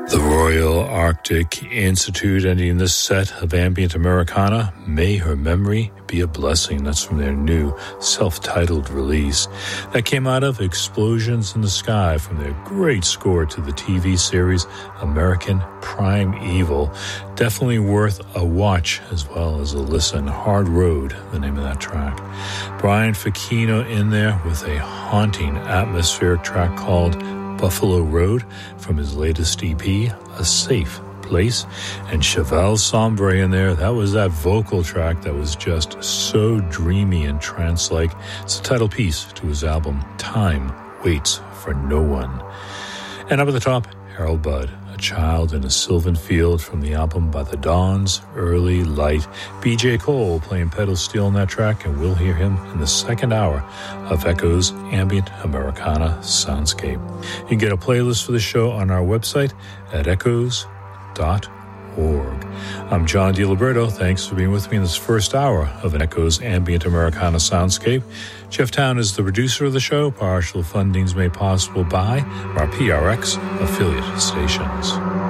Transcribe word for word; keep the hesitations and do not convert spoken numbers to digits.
The Royal Arctic Institute ending this set of ambient Americana. May her memory be a blessing. That's from their new self-titled release. That came out of Explosions in the Sky from their great score to the T V series American Primeval. Definitely worth a watch as well as a listen. Hard Road, the name of that track. Brian Facchino in there with a haunting atmospheric track called Buffalo Road from his latest E P, A Safe Place. And Chevelle Sombre in there. That was that vocal track that was just so dreamy and trance-like. It's the title piece to his album, Time Waits for No One. And up at the top, Harold Budd, A Child in a Sylvan Field from the album By the Dawn's Early Light. B J Cole playing pedal steel on that track, and we'll hear him in the second hour of Echo's Ambient Americana Soundscape. You can get a playlist for the show on our website at echoes dot org. I'm John DiLiberto. Thanks for being with me in this first hour of an Echo's Ambient Americana Soundscape. Jeff Town is the producer of the show. Partial funding is made possible by our P R X affiliate stations.